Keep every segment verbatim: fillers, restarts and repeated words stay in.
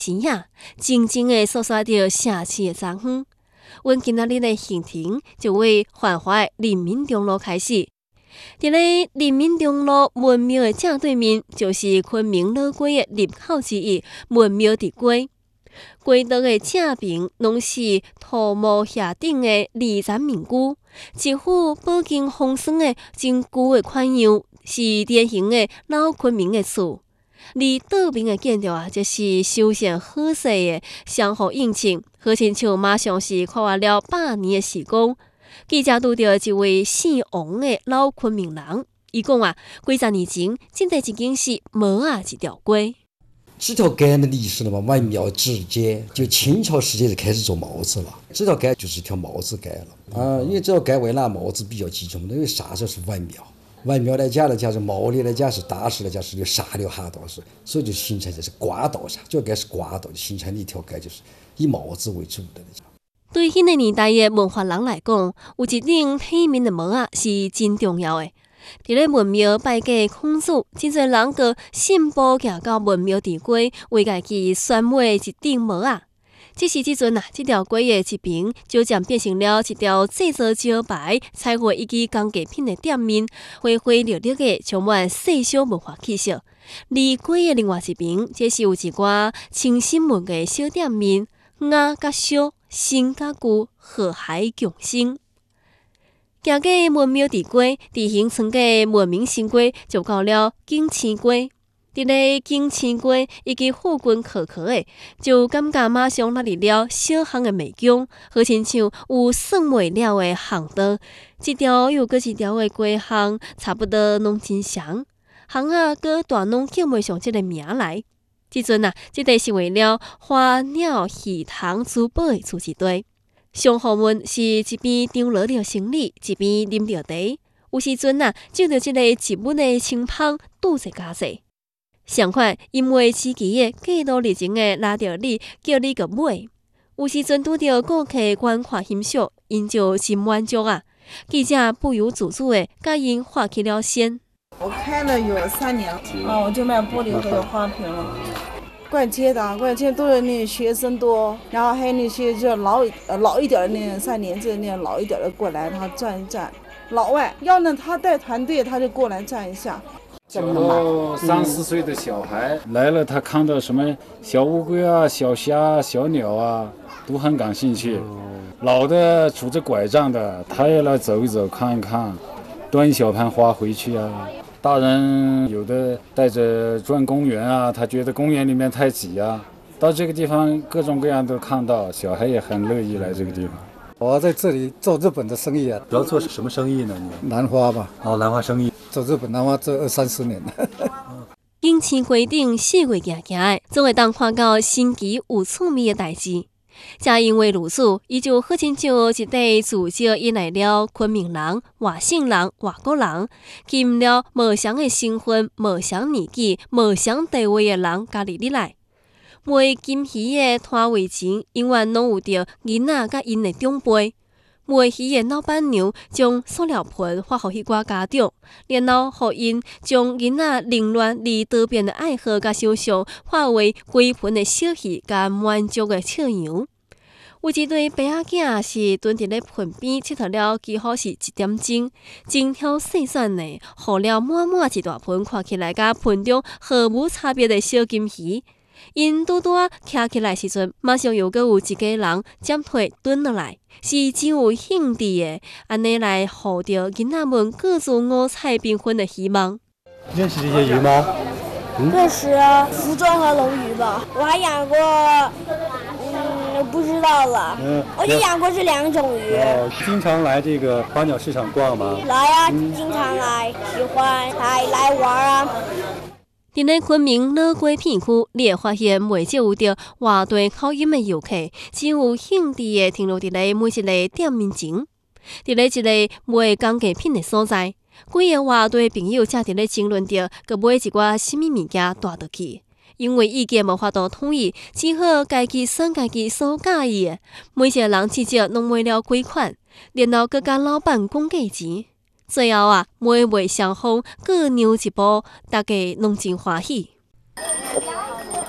是呀，静静的诉说着社区的昨昏。阮今仔日的行程就为繁华的人民中路开始。伫咧人民中路文庙的正对面，就是昆明老街的入口之一文庙地街。街道的正边拢是土木下顶的二层民居，一副饱经风霜的真旧的款样，是典型的老昆明的厝。而倒边的建筑啊，则是修宪好势的相互映衬，好亲像马上是跨越了百年的时光。记者拄到一位姓王的老昆明人，伊讲啊，几十年前，这地已经是毛啊一条街。 这条街的历史了嘛，万庙之街，就清朝时期就开始做帽子了。这条街就是一条帽子街了啊，因为这条街为哪帽子比较集中，因为啥时候是万庙，万庙来讲来讲是毛里来讲是大石来讲是有沙流哈道是，所以就形成这是瓜道上，这条街是瓜道，形成的一条街就是以帽子为主的。 对迄个年代的文化人来讲，有一顶体面的帽啊是真重要的。伫咧文庙拜祭孔子，真侪人个信步行到文庙地街，为家己选买一顶帽啊。只是即阵啊，这条街的一边就渐变成了一条制作招牌、彩绘以及工艺品的店面，花花绿绿的，充满细小文化气息。而街的另外一边，则是有一寡清新文的小店面，雅甲小，新甲旧，和谐共生。行过文庙地街，地形村过文明新街，就到了景青街。伫咧景青街以及附近靠靠的，就感觉马上落入了小巷的迷宫，好亲像有算袂了的巷道，一条又搁一条的街巷，差不多拢真长。巷仔搁大拢叫袂上这个名来。即阵啊，这地是为了花鸟鱼虫珠宝的住一地。上户门是一边张罗着行李，一边啉着茶。有时阵啊，就着这个一文的清芳，拄者加济。相反，因为自己的过度热情的拉着你，叫你个买。有时阵拄着顾客观看欣赏，因就真满足啊。记者不由自主的甲因画起了线。 我开了有三年了，啊，我就卖玻璃和花瓶了。逛街的，逛街都是那学生多，然后还有那些就老呃老一点的那上年纪的那老一点的过来，他转一转。老外要呢，他带团队，他就过来站一下。 小到三四岁的小孩来了，他看到什么小乌龟啊、小虾、小鸟啊，都很感兴趣。老的拄着拐杖的，他也来走一走、看一看，端一小盘花回去啊。大人有的带着转公园啊，他觉得公园里面太挤啊，到这个地方各种各样都看到，小孩也很乐意来这个地方。 我在这里做日本的生意啊。 主要做什么生意呢？你兰花吧。 哦，兰花生意。 做日本兰花做二三十年了。 景青街顶四月行行的，总会当看到新奇有趣味的代志。正因为如此，伊就好亲像一块自招引来了昆明人、外省人、外国人，吸引了无相的身份、无相年纪、无相地位的人加入入来。卖金鱼的摊位前，永远拢有着囡仔甲因的长辈。卖鱼的老板娘将塑料盆发予迄寡家长，然后予因将囡仔凌乱而多变的爱好甲想象，化为几盆的小鱼甲满足的笑容。有一对爸仔囝是蹲伫咧盆边佚佗了，几乎是一点钟，精挑细选的，予了满满一大盆，看起来甲盆中毫无差别的小金鱼。因拄拄徛起来时阵，马上又阁有一家人捡腿蹲落来，是真有兴致的，安尼来互着囡仔们各自五彩缤纷的希望。 认识这些鱼吗？ 嗯、认识福庄和龙鱼吧，我还养过，嗯，不知道了。嗯，我就养过这两种鱼。 哦，经常来这个花鸟市场逛吗？ 来啊，嗯、经常来，喜欢来来玩啊。 伫咧昆明老街片区，你会发现袂少有着外地口音的游客，真有兴致的停留伫咧每一个店面前。伫咧一个卖工艺品的所在，几个外地朋友正伫咧争论着，佮买一寡什么物件带倒去。因为意见无法度统一，只好家己选家己所介意的。每一个人至少拢买了几款，然后佮甲老板讲价钱。最后啊，买卖双方各让一步，大家拢真欢喜。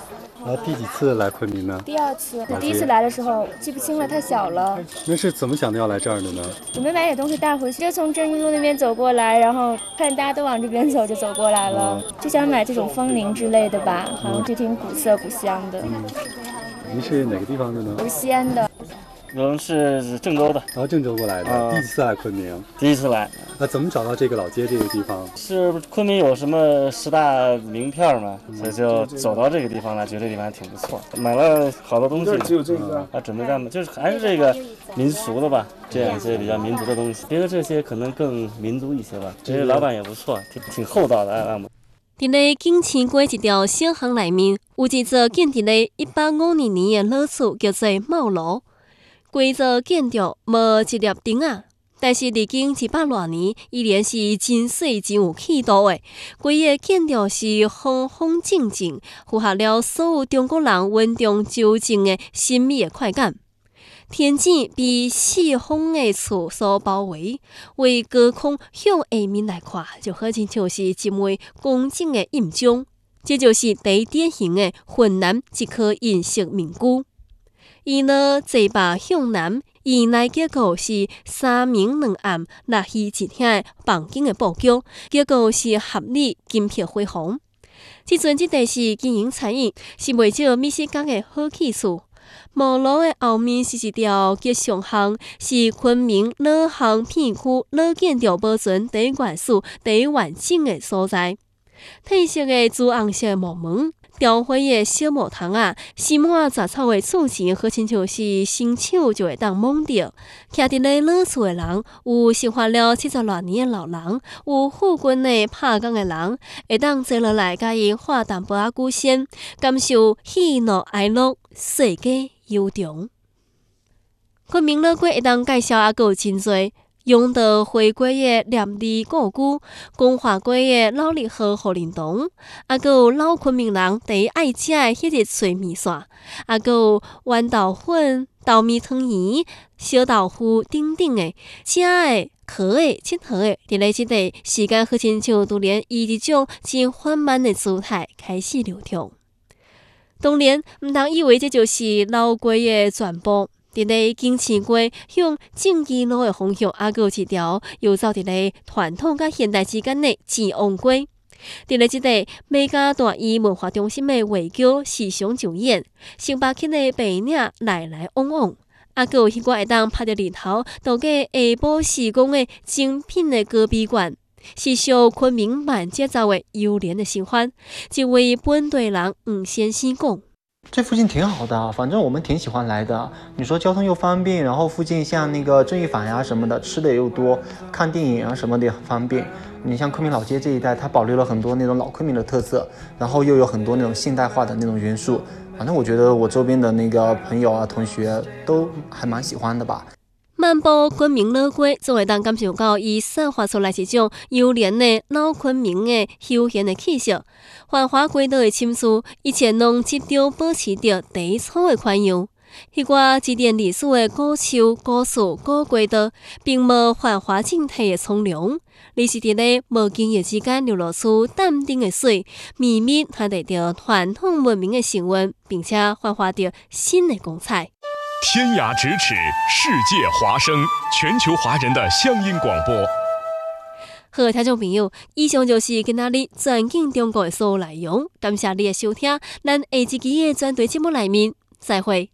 啊，第几次来昆明呢？ 第二次，第一次来的时候记不清了，太小了。 那是怎么想到要来这儿的呢？ 准备买点东西带回去，就从正义路那边走过来，然后看大家都往这边走，就走过来了，嗯、就想买这种风铃之类的吧，好像就挺古色古香的。 嗯、您是哪个地方的呢？ 我是西安的。 我是郑州的， 啊，郑州过来的，啊、第一次来昆明， 第一次来。 那怎么找到这个老街这个地方？ 是昆明有什么十大名片嘛，嗯、所以就走到这个地方来，觉得这地方还挺不错，买了好多东西。 只有这个， 啊，准备干嘛？就是还是这个民俗的吧，这样一些比较民族的东西，别的这些可能更民族一些吧。这些老板也不错，挺挺厚道的啊。 伫咧景清街一条小巷内面，有一座建伫咧一八五二年的老厝，叫做茂楼。规座建筑无一粒钉啊，但是历经一百多年，依然是真水真有气度的。规个建筑是方方正正，符合了所有中国人稳中求静的神秘的快感。天井被四方的厝所包围，为高空向下面来看，就好像就是一枚公正的印章。这就是第典型的浑南一颗银色面具。伊呢坐北向南，院内结构是三明两暗、六虚一厅的房间的布局，结构是合理金碧辉煌。即阵即地是经营餐饮，是袂少美食家的好去处。茂楼的后面是一条吉祥巷，是昆明老巷片区老建筑保存第一原始、第一完整的所在。褪色的朱红色木门。雕花的小木桶啊，吸满杂草的厝前，好亲像是伸手就会当摸到。徛伫咧老厝的人，有生活了七十多年的老人，有富贵的拍工的人，会当坐落来甲伊喝淡薄仔古鲜，感受喜怒哀乐，世间悠长。昆明老街会当介绍啊，阁有真多。永德回归的念字故居，光华街的老力和护林堂，啊，阁有老昆明人第一爱食的迄个脆面线，啊，阁有豌豆粉、豆米汤圆、小豆腐等等的，食的、喝的、佚佗的，伫咧即个时间好亲像拄连以一种真缓慢的姿态开始流通。当然，毋通以为这就是老街的全部。伫咧景清街向正义路的方向，还有一条游走伫咧传统甲现代之间的前王街。伫咧即个美加大医文化中心的话剧时常上演，星巴克的白领来来往往，还有迄个会当拍着日头度过下晡时光的精品的高美馆，是受昆明慢节奏的悠闲的新欢。一位本地人黄先生讲。 这附近挺好的，反正我们挺喜欢来的。你说交通又方便，然后附近像那个正义坊呀什么的，吃的也又多，看电影啊什么的也很方便。你像昆明老街这一带，它保留了很多那种老昆明的特色，然后又有很多那种现代化的那种元素。反正我觉得我周边的那个朋友啊、同学都还蛮喜欢的吧。 漫步昆明老街，总会当感受到伊散发出来一种悠闲的老昆明的休闲的气息。繁华街道的深处，一切拢集中保持着第一初的款样。迄寡积淀历史的古树、古树、古街道，并无繁华整体的苍凉，而是伫咧无经意之间流露出淡定的水，绵绵传递着传统文明的神韵，并且焕发着新的光彩。 天涯咫尺，世界华声，全球华人的乡音广播。 好，听众朋友，以上就是今仔日全景中国的所有内容，感谢你的收听，咱下一期的专题节目内面再会。